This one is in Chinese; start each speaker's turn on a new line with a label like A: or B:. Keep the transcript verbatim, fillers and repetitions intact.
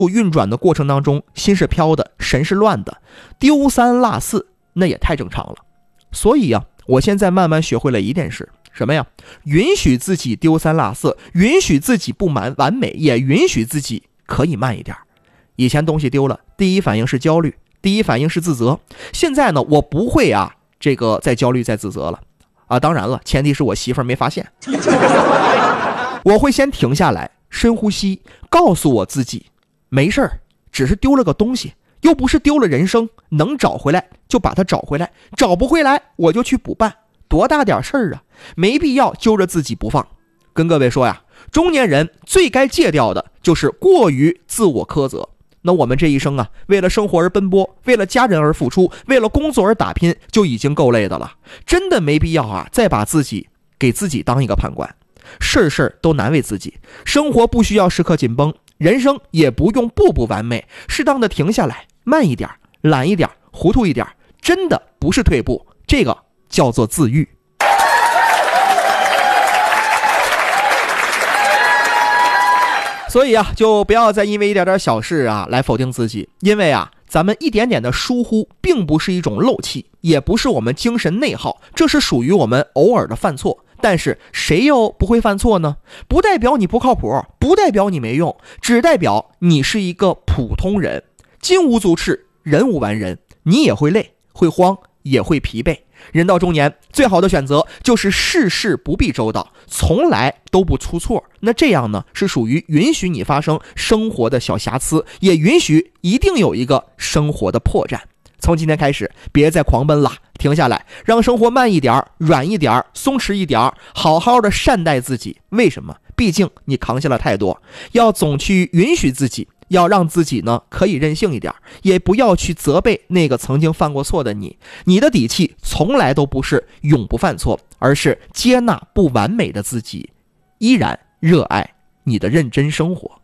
A: 运转的过程当中，心是飘的，神是乱的，丢三落四，那也太正常了。所以啊，我现在慢慢学会了一件事，什么呀？允许自己丢三落四，允许自己不满完美，也允许自己可以慢一点。以前东西丢了，第一反应是焦虑，第一反应是自责。现在呢，我不会啊，这个再焦虑再自责了啊。当然了，前提是我媳妇儿没发现。我会先停下来，深呼吸，告诉我自己，没事儿，只是丢了个东西，又不是丢了人生，能找回来就把它找回来，找不回来我就去补办，多大点事儿啊，没必要揪着自己不放。跟各位说呀，中年人最该戒掉的就是过于自我苛责。那我们这一生啊，为了生活而奔波，为了家人而付出，为了工作而打拼，就已经够累的了，真的没必要啊，再把自己给自己当一个判官，事事都难为自己。生活不需要时刻紧绷，人生也不用步步完美，适当的停下来，慢一点，懒一点，糊涂一点，真的不是退步，这个叫做自愈。所以啊，就不要再因为一点点小事啊来否定自己，因为啊，咱们一点点的疏忽并不是一种漏气，也不是我们精神内耗，这是属于我们偶尔的犯错。但是谁又不会犯错呢？不代表你不靠谱，不代表你没用，只代表你是一个普通人。金无足赤，人无完人，你也会累，会慌，也会疲惫。人到中年，最好的选择就是事事不必周到，从来都不出错。那这样呢，是属于允许你发生生活的小瑕疵，也允许一定有一个生活的破绽。从今天开始，别再狂奔了，停下来，让生活慢一点，软一点，松弛一点，好好的善待自己。为什么？毕竟你扛下了太多，要总去允许自己，要让自己呢可以任性一点，也不要去责备那个曾经犯过错的你。你的底气从来都不是永不犯错，而是接纳不完美的自己，依然热爱你的认真生活。